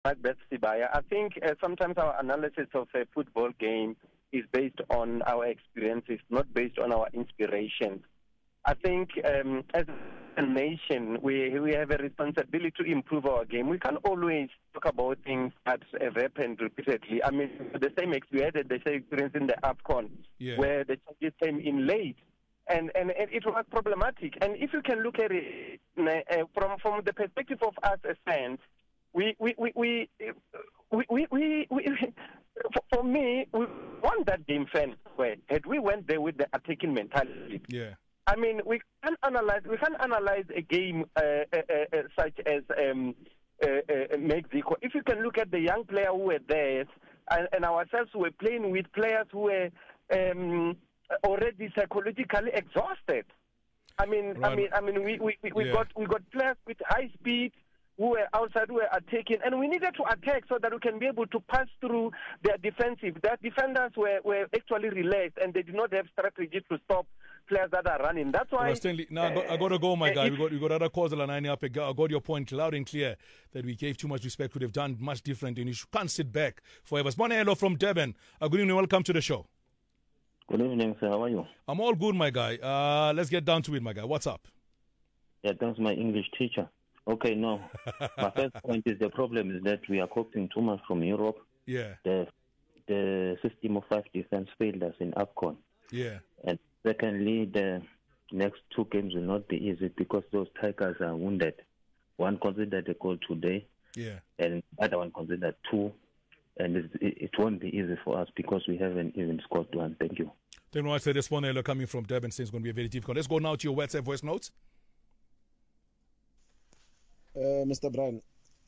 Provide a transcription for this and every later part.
Macbeth Sibaya. I think sometimes our analysis of a football game is based on our experiences, not based on our inspirations. I think as a nation, we have a responsibility to improve our game. We can't always talk about things that have happened repeatedly. I mean, the same experience in the AFCON, where the changes came in late. And it was problematic. And if you can look at it from the perspective of us as fans, for me, we won that game fair. Had we went there with the attacking mentality. Yeah. I mean, we can analyze a game such as Mexico. If you can look at the young players who were there, and ourselves who were playing with players who were already psychologically exhausted. We got players with high speed who were outside, who were attacking, and we needed to attack so that we can be able to pass through their defensive. Their defenders were actually relaxed, and they did not have strategy to stop players that are running. That's why. Stanley, I got to go, my guy. We got other calls lining up. I got your point loud and clear that we gave too much respect. Could have done much different, and you can't sit back forever. Sponelo from Durban. Good evening. Welcome to the show. Good evening, sir. How are you? I'm all good, my guy. Let's get down to it, my guy. What's up? Yeah, thanks, my English teacher. Okay, no. My first point is the problem is that we are copying too much from Europe. Yeah. The system of 5 defense failed us in AFCON. Yeah. And secondly, the next 2 games will not be easy because those Tigers are wounded. One considered a goal today. Yeah. And the other one considered 2. And it won't be easy for us because we haven't even scored 1. Thank you. Then I said, Sponelo coming from Durban saying it's going to be very difficult. Let's go now to your WhatsApp voice notes. Mr. Brian,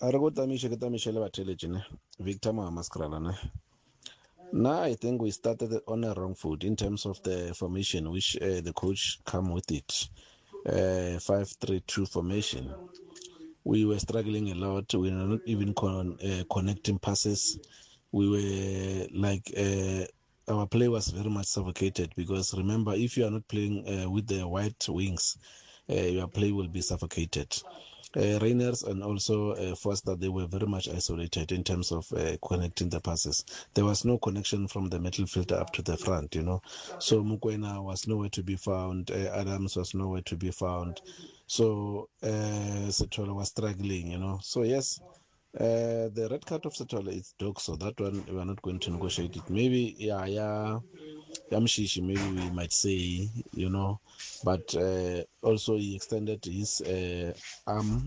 Victor Maskrala. Now I think we started on a wrong foot in terms of the formation which the coach come with it. 5-3-2 formation. We were struggling a lot. We were not even connecting passes. We were like our play was very much suffocated because remember, if you are not playing with the white wings, your play will be suffocated. Reiners and also Foster, they were very much isolated in terms of connecting the passes. There was no connection from the midfield up to the front, So Mukwena was nowhere to be found. Adams was nowhere to be found. So Setola was struggling, So yes, the red card of Setola is dog, so that one we are not going to negotiate it. Maybe, Yamshishi, maybe we might say, but also he extended his arm.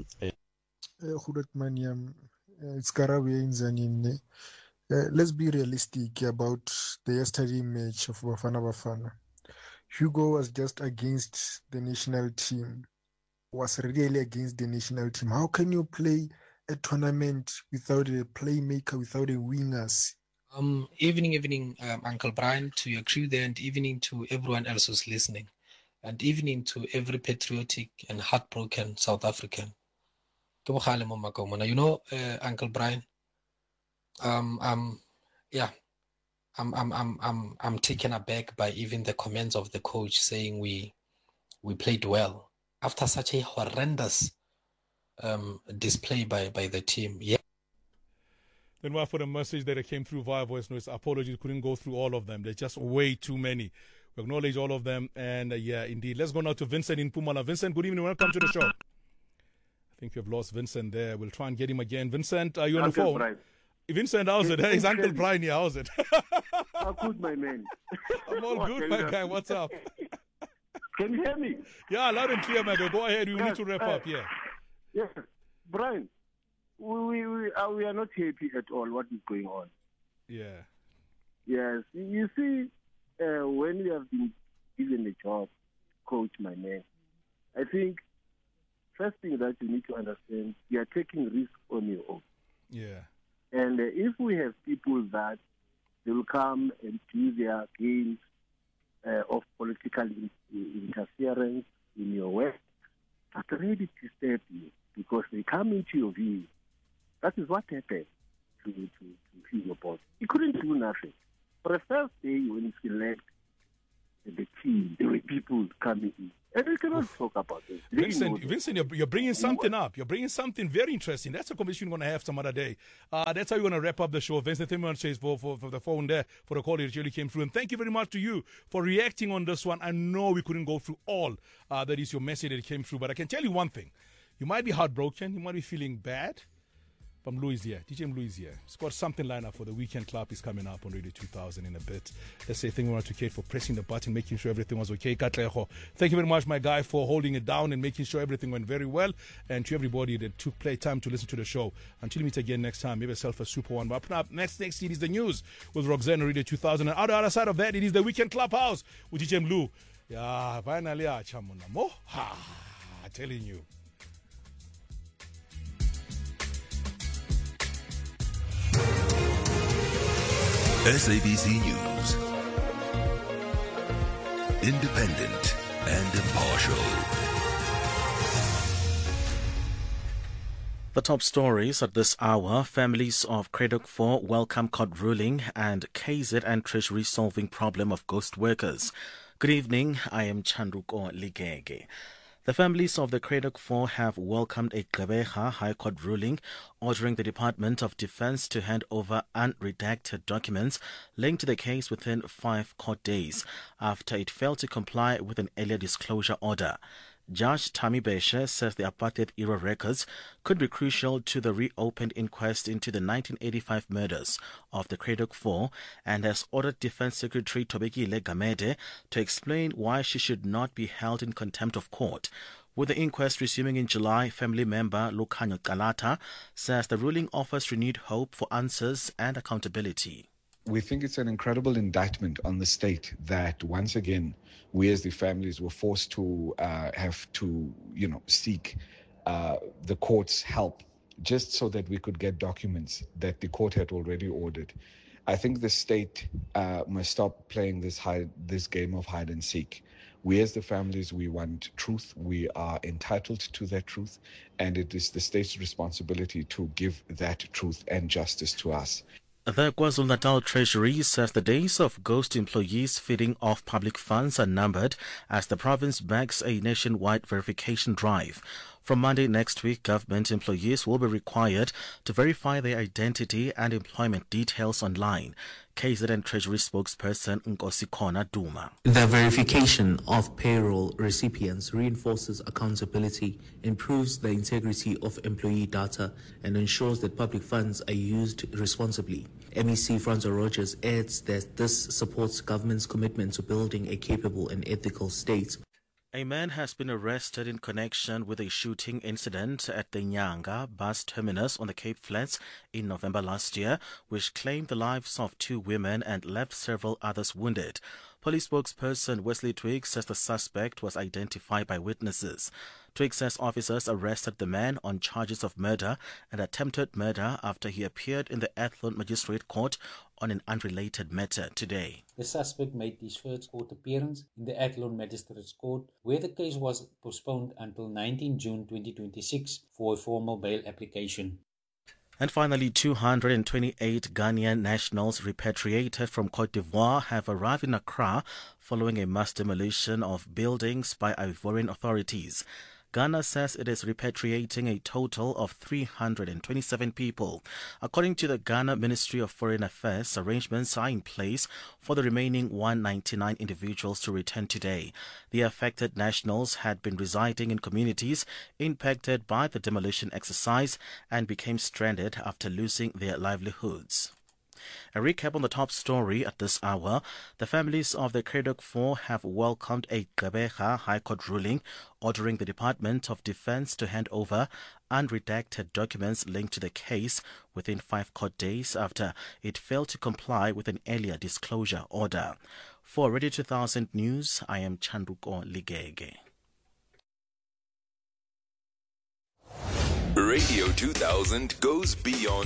It's Karawi in Zanin. Let's be realistic about the yesterday match of Bafana Bafana. Hugo was just against the national team, was really against the national team. How can you play a tournament without a playmaker, without a wingers? Evening, Uncle Brian, to your crew there, and evening to everyone else who's listening, and evening to every patriotic and heartbroken South African. Uncle Brian, I'm taken aback by even the comments of the coach saying we played well after such a horrendous display by the team. Yeah. Then one for the message that came through via voice notes. Apologies, couldn't go through all of them. There's just way too many. We acknowledge all of them, and indeed. Let's go now to Vincent in Pumala. Vincent, good evening. Welcome to the show. I think we've lost Vincent there. We'll try and get him again. Vincent, are you on the phone? Brian. Vincent, how's it? It's Uncle Brian here. How's it? How good, my man? I'm all good, my guy. What's up? Can you hear me? Yeah, loud and clear, man. Go ahead. We need to wrap up. Yeah. Yeah, Brian. We are not happy at all what is going on. Yeah. Yes. You see, when you have been given a job, coach, my man, I think first thing that you need to understand, you are taking risk on your own. Yeah. And if we have people that they will come and do their games of political interference in your work, but ready to step you because they come into your view. That is what happened to your boss. He couldn't do nothing. For the first day when he left, the team. There were people coming in. And we cannot talk about this. Vincent, you're bringing something up. You're bringing something very interesting. That's a conversation we're going to have some other day. That's how we're going to wrap up the show. Vincent, thank you very much for the phone there, for the call that really came through. And thank you very much to you for reacting on this one. I know we couldn't go through all that is your message that came through. But I can tell you one thing. You might be heartbroken. You might be feeling bad. But DJ Mlu is here. He's got something lined up for the Weekend Club. Is coming up on Radio 2000 in a bit. Let's say thank you very much to Kate for pressing the button, making sure everything was okay. Katleho, thank you very much, my guy, for holding it down and making sure everything went very well. And to everybody that took time to listen to the show. Until we meet again next time, give yourself a super one. But up next it is the news with Roxanne Radio 2000. And on the other side of that, it is the Weekend Clubhouse with DJ Mlu. Yeah, finally, I'm telling you. SABC News. Independent and impartial. The top stories at this hour: families of Craddock 4 welcome court ruling, and KZN Treasury solving problem of ghost workers. Good evening, I am Chanduko Ligege. The families of the Craddock 4 have welcomed a Gqeberha High Court ruling ordering the Department of Defense to hand over unredacted documents linked to the case within 5 court days after it failed to comply with an earlier disclosure order. Judge Tammy Beshe says the apartheid-era records could be crucial to the reopened inquest into the 1985 murders of the Craddock 4 and has ordered Defense Secretary Thobekile Gamede to explain why she should not be held in contempt of court. With the inquest resuming in July, family member Lukhanyo Kalata says the ruling offers renewed hope for answers and accountability. We think it's an incredible indictment on the state that once again we as the families were forced to have to, seek the court's help just so that we could get documents that the court had already ordered. I think the state must stop playing this game of hide and seek. We as the families, we want truth. We are entitled to that truth, and it is the state's responsibility to give that truth and justice to us. The KwaZulu-Natal Treasury says the days of ghost employees feeding off public funds are numbered as the province backs a nationwide verification drive. From Monday next week, government employees will be required to verify their identity and employment details online. KZN Treasury spokesperson Nkosikhona Duma. The verification of payroll recipients reinforces accountability, improves the integrity of employee data, and ensures that public funds are used responsibly. MEC Franzo Rogers adds that this supports government's commitment to building a capable and ethical state. A man has been arrested in connection with a shooting incident at the Nyanga bus terminus on the Cape Flats in November last year, which claimed the lives of 2 women and left several others wounded. Police spokesperson Wesley Twiggs says the suspect was identified by witnesses. Twiggs says officers arrested the man on charges of murder and attempted murder after he appeared in the Athlone Magistrate Court on an unrelated matter today. The suspect made his first court appearance in the Athlone Magistrates Court, where the case was postponed until 19 June 2026 for a formal bail application. And finally, 228 Ghanaian nationals repatriated from Cote d'Ivoire have arrived in Accra following a mass demolition of buildings by Ivorian authorities. Ghana says it is repatriating a total of 327 people. According to the Ghana Ministry of Foreign Affairs, arrangements are in place for the remaining 199 individuals to return today. The affected nationals had been residing in communities impacted by the demolition exercise and became stranded after losing their livelihoods. A recap on the top story at this hour. The families of the Craddock 4 have welcomed a Gqeberha High Court ruling ordering the Department of Defense to hand over unredacted documents linked to the case within 5 court days after it failed to comply with an earlier disclosure order. For Radio 2000 News, I am Chanduko Ligege. Radio 2000 goes beyond